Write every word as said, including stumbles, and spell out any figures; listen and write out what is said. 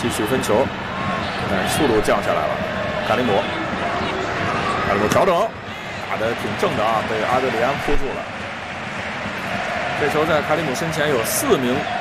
继续分球，但是速度降下来了。卡里姆，卡里姆调整，打得挺正的啊，被阿德里安扑住了。这球在卡里姆身前有四名